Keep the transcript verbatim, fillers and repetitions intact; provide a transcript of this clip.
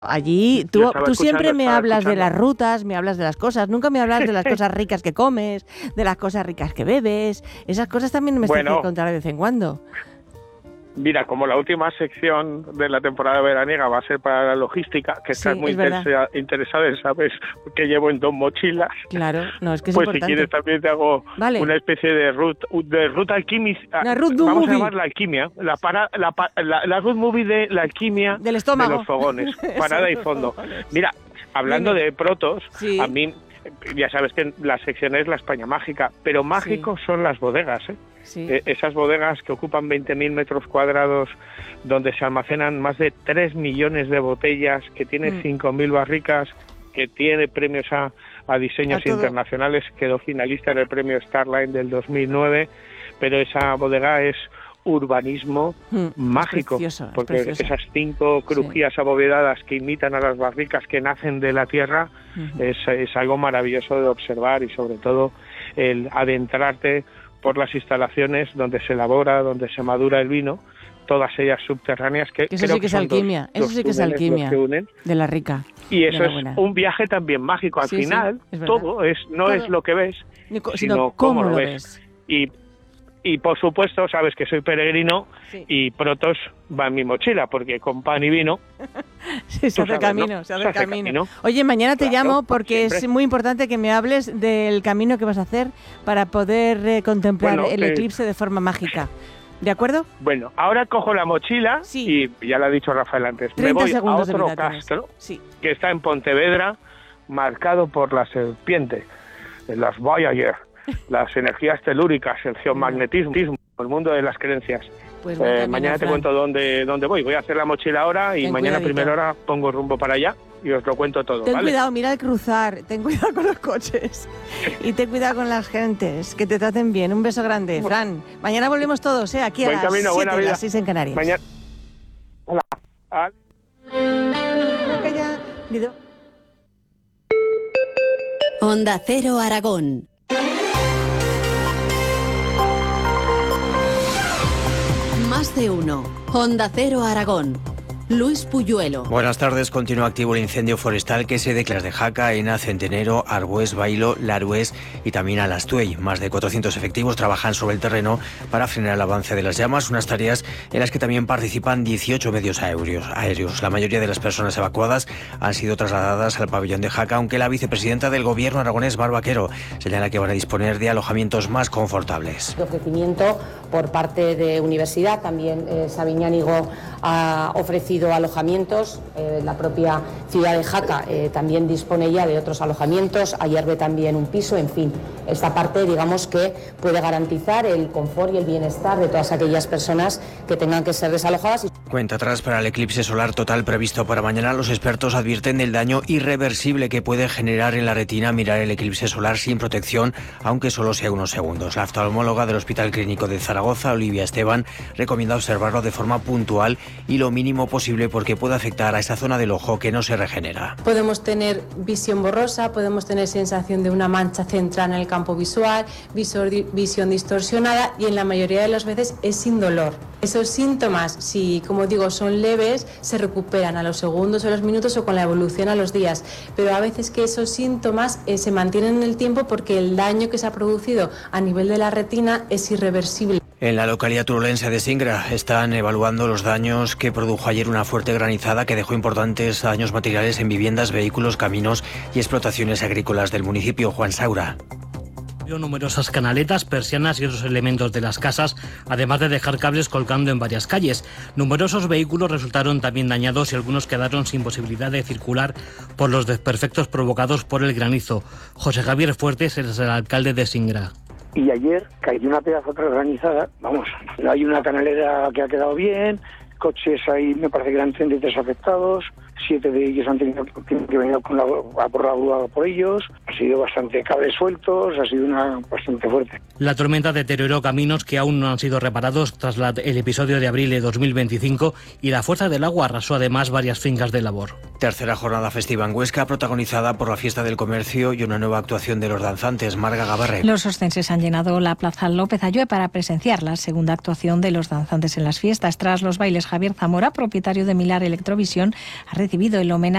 Allí, tú, tú siempre me hablas escuchando. de las rutas, me hablas de las cosas, nunca me hablas de las cosas ricas que comes, de las cosas ricas que bebes. Esas cosas también me bueno, tienes que contar de vez en cuando. Mira, como la última sección de la temporada veraniega va a ser para la logística, que estás sí, muy interesa, interesada en saber qué llevo en dos mochilas. Claro, no, es que es pues importante. Si quieres también te hago vale. una especie de ruta de ruta alquímica. Vamos movie. a llamar la alquimia, la, para, la, la, la root movie de la alquimia del estómago. De los fogones, parada y fondo. Mira, hablando Dime. de protos, sí. a mí ya sabes que la sección es la España mágica, pero mágicos sí. son las bodegas, ¿eh? Sí. Eh, esas bodegas que ocupan veinte mil metros cuadrados, donde se almacenan más de tres millones de botellas, que tiene mm. cinco mil barricas, que tiene premios a, a diseños a internacionales, quedó finalista en el premio Starline del dos mil nueve, pero esa bodega es urbanismo mm, mágico, es precioso, porque es esas cinco crujías sí. abovedadas que imitan a las barricas que nacen de la tierra, mm. es, es algo maravilloso de observar, y sobre todo el adentrarte por las instalaciones donde se elabora, donde se madura el vino, todas ellas subterráneas, que, que eso creo sí que, que es alquimia, eso sí que es alquimia de la rica. Y eso es un viaje también mágico. Al sí, final, sí, es todo es no todo. es lo que ves, sino, sino cómo, cómo lo ves. ves. Y Y por supuesto, sabes que soy peregrino sí. y protos va en mi mochila, porque con pan y vino... sí, se hace, sabes, camino, ¿no? se hace se hace camino, camino. Oye, mañana te claro, llamo porque siempre. es muy importante que me hables del camino que vas a hacer para poder eh, contemplar bueno, el eh, eclipse de forma mágica. ¿De acuerdo? Bueno, ahora cojo la mochila sí. y ya lo ha dicho Rafael antes. Me voy a otro castro sí. que está en Pontevedra, marcado por la serpiente, las Voyager, las energías telúricas, el geomagnetismo, el mundo de las creencias. Pues eh, camino, mañana te Fran. cuento dónde, dónde voy. Voy a hacer la mochila ahora y ten mañana cuidadito. a primera hora pongo rumbo para allá y os lo cuento todo. Ten ¿vale? cuidado, mira al cruzar, ten cuidado con los coches y ten cuidado con las gentes, que te traten bien. Un beso grande, Fran. Mañana volvemos todos, ¿eh? Aquí a Buen las camino, siete, buena vida. las seis en Canarias. Mañana. Hola. Ah. Onda Cero Aragón. Más de uno. Onda Cero Aragón. Luis Puyuelo. Buenas tardes. Continúa activo el incendio forestal que se declara de Jaca, Ena, Centenero, Arbués, Bailo, Larués y también Alastuey. Más de cuatrocientos efectivos trabajan sobre el terreno para frenar el avance de las llamas, unas tareas en las que también participan dieciocho medios aéreos. La mayoría de las personas evacuadas han sido trasladadas al pabellón de Jaca, aunque la vicepresidenta del gobierno aragonés, Mar Vaquero, señala que van a disponer de alojamientos más confortables. De ofrecimiento por parte de universidad, también eh, Sabiñánigo ha ofrecido alojamientos, eh, la propia ciudad de Jaca eh, también dispone ya de otros alojamientos, Ayerbe también un piso, en fin, esta parte digamos que puede garantizar el confort y el bienestar de todas aquellas personas que tengan que ser desalojadas. Cuenta atrás para el eclipse solar total previsto para mañana. Los expertos advierten del daño irreversible que puede generar en la retina mirar el eclipse solar sin protección, aunque solo sea unos segundos. La oftalmóloga del Hospital Clínico de Zaragoza, Olivia Esteban, recomienda observarlo de forma puntual y lo mínimo posible porque puede afectar a esa zona del ojo que no se regenera. Podemos tener visión borrosa, podemos tener sensación de una mancha central en el campo visual, visión distorsionada y en la mayoría de las veces es sin dolor. Esos síntomas, si como digo son leves, se recuperan a los segundos o a los minutos o con la evolución a los días, pero a veces que esos síntomas eh, se mantienen en el tiempo porque el daño que se ha producido a nivel de la retina es irreversible. En la localidad turolense de Singra están evaluando los daños que produjo ayer una fuerte granizada que dejó importantes daños materiales en viviendas, vehículos, caminos y explotaciones agrícolas del municipio. Juan Saura. Numerosas canaletas, persianas y otros elementos de las casas, además de dejar cables colgando en varias calles. Numerosos vehículos resultaron también dañados y algunos quedaron sin posibilidad de circular por los desperfectos provocados por el granizo. José Javier Fuertes es el alcalde de Singra. Y ayer cayó una pedazo de granizada, vamos, hay una canalera que ha quedado bien, coches ahí me parece que eran treinta y tres afectados, siete de ellos han tenido que venir con la, a por la grúa por ellos, ha sido bastante cables sueltos, ha sido una bastante fuerte. La tormenta deterioró caminos que aún no han sido reparados tras la, el episodio de abril de dos mil veinticinco y la fuerza del agua arrasó además varias fincas de labor. Tercera jornada festiva en Huesca, protagonizada por la fiesta del comercio y una nueva actuación de los danzantes. Marga Gabarre. Los oscenses han llenado la plaza López Ayue para presenciar la segunda actuación de los danzantes en las fiestas. Tras los bailes, Javier Zamora, propietario de Milar Electrovisión, ha recibido el homenaje